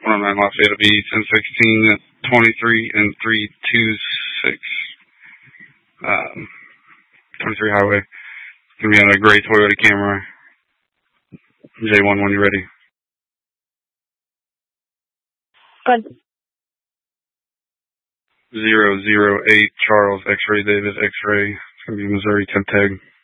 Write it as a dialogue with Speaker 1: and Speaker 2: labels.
Speaker 1: 109 Lafayette will be 1016 at 23 and 326. 23 highway. It's going to be on a gray Toyota Camry. J1 when you're ready.
Speaker 2: Good.
Speaker 1: 008 Charles X-ray David X-ray. It's going to be Missouri 10 tag.